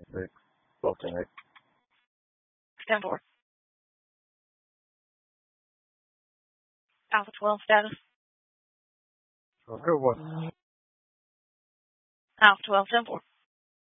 6, 12-8. 10-4. Alpha 12 status. So good one. Alpha 12, 10-4.